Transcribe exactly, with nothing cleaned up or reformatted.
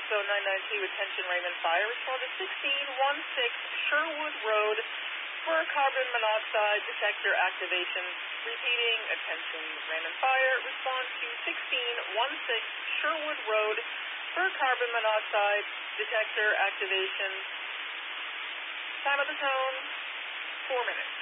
Calypso nine nine two, attention Raymond Fire. Respond to sixteen sixteen Sherwood Road for carbon monoxide detector activation. Repeating, attention Raymond Fire. Respond to sixteen sixteen Sherwood Road for carbon monoxide detector activation. Time of the tone, four minutes.